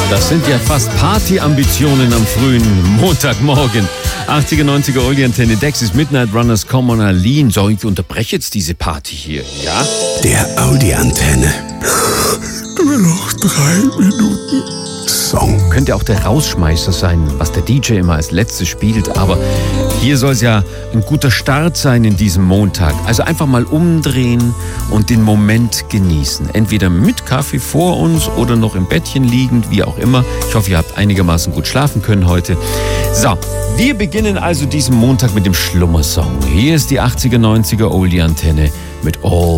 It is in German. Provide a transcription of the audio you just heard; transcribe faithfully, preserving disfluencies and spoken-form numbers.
Das sind ja fast Party-Ambitionen am frühen Montagmorgen. achtziger, neunziger Oldie-Antenne, Dexys Midnight Runners, Come on Aline. So, ich unterbreche jetzt diese Party hier, ja? Der Oldie-Antenne. Nur noch drei Minuten Song. Könnte auch der Rausschmeißer sein, was der D J immer als letztes spielt. Aber hier soll es ja ein guter Start sein in diesem Montag. Also einfach mal umdrehen und den Moment genießen. Entweder mit Kaffee vor uns oder noch im Bettchen liegend, wie auch immer. Ich hoffe, ihr habt einigermaßen gut schlafen können heute. So, wir beginnen also diesen Montag mit dem Schlummersong. Hier ist die achtziger, neunziger Oldie-Antenne mit All